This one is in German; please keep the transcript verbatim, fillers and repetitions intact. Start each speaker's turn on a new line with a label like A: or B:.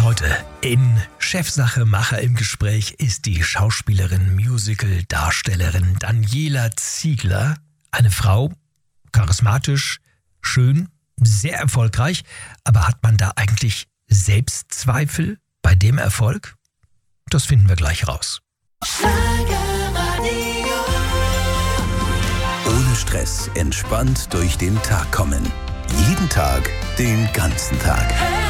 A: Heute in Chefsache Macher im Gespräch ist die Schauspielerin, Musical-Darstellerin Daniela Ziegler. Eine Frau, charismatisch, schön, sehr erfolgreich. Aber hat man da eigentlich Selbstzweifel bei dem Erfolg? Das finden wir gleich raus.
B: Ohne Stress, entspannt durch den Tag kommen. Jeden Tag, den ganzen Tag.